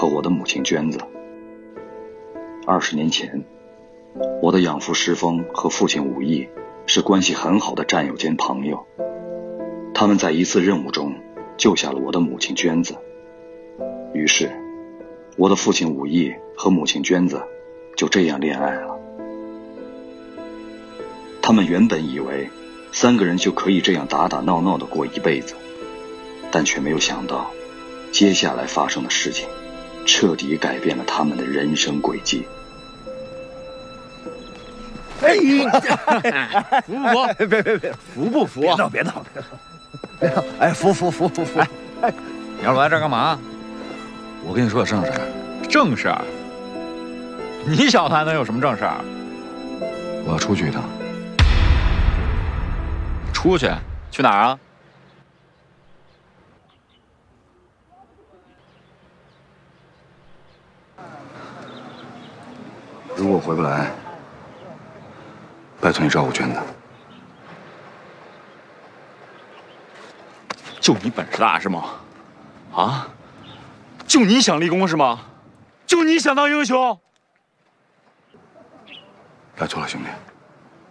我的母亲娟子。20年前，我的养父石峰和父亲武义是关系很好的战友兼朋友，他们在一次任务中救下了我的母亲娟子。于是，我的父亲武义和母亲娟子就这样恋爱了。他们原本以为3个人就可以这样打打闹闹的过一辈子，但却没有想到，接下来发生的事情彻底改变了他们的人生轨迹。 哎，服不服？别，服不服？别闹！哎，服！哎， 你要来这干嘛？ 我跟你说点正事儿。 正事儿？你小子还能有什么正事儿？ 我要出去一趟。 出去？去哪儿啊？ 如果我回不来，拜托你照顾娟子。 就你本事大是吗？啊？就你想立功是吗？就你想当英雄？ 拜托了，兄弟。